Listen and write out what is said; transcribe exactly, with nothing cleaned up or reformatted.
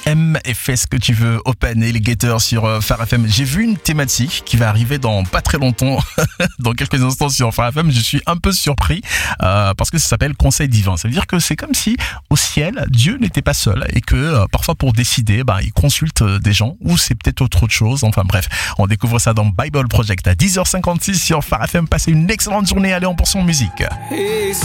M et fais ce que tu veux. Open et les Gators sur euh, Phare F M. J'ai vu une thématique qui va arriver dans pas très longtemps, dans quelques instants sur Phare F M. Je suis un peu surpris euh, parce que ça s'appelle Conseil divin. Ça veut dire que c'est comme si au ciel, Dieu n'était pas seul et que euh, parfois pour décider, bah, il consulte des gens ou c'est peut-être autre chose. Enfin bref, on découvre ça dans Bible Project à dix heures cinquante-six sur Phare F M. Passez une excellente journée. Allez, en poursuit en musique.